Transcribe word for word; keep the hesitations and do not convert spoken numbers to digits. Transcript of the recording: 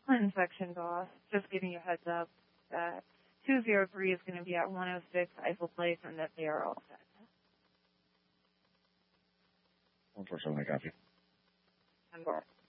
Clinton section, boss. Just giving you a heads up that two oh three is going to be at one oh six Eiffel Place and that they are all set. one four seven, I copy. On board.